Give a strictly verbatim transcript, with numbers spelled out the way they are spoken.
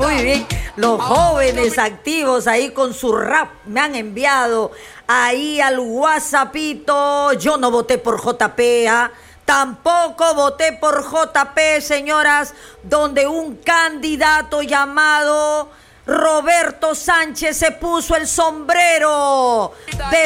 muy bien. Los jóvenes activos ahí con su rap me han enviado ahí al WhatsAppito. Yo no voté por J P, ¿ah? Tampoco voté por J P, señoras, donde un candidato llamado Roberto Sánchez se puso el sombrero de